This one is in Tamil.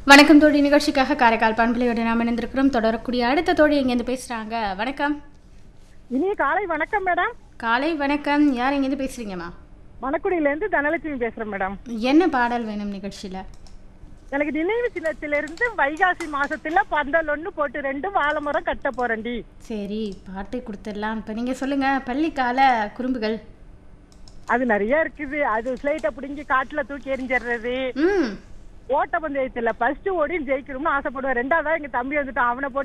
வணக்கம் தோழி. நிகழ்ச்சிக்காக காரைக்கால் பண்பலையோடு நாம் இணைந்திருக்கிறோம். தொடரக்கூடிய அடுத்த தோழி எங்கேருந்து பேசுறாங்க? வணக்கம். இனிய காலை வணக்கம் மேடம். காலை வணக்கம். யார் எங்கேருந்து பேசுறீங்கம்மா? மணக்குடியில இருந்து தனலட்சுமி பேசுறேன் மேடம். என்ன பாடல் வேணும் நிகழ்ச்சியில? எனக்கு நினைவு சின்னத்திலிருந்து வைகாசி மாசத்துல பந்தல் ஒண்ணு போட்டு 2 வாழை மரம் கட்ட போறேன்டி. சரி, பாட்டை கொடுத்துடலாம். இப்போ நீங்க சொல்லுங்க, பள்ளிக்கால குறும்புகள். அது நிறைய இருக்குது. அது ஸ்லைட்டை பிடிங்கி காட்டுல தூக்கி எறிஞ்சிடுறது. ம் ஓட்ட பந்தயத்துல ஃபர்ஸ்ட் ஓடி ஜெயிக்கணும்னு ஆசைப்படுவேன். 2வதா எங்க தம்பி வந்துட்டான், அவனை போட்டு